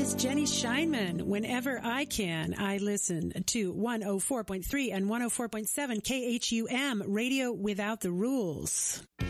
is Jenny Scheinman. Whenever I can, I listen to 104.3 and 104.7 KHUM, Radio Without the Rules.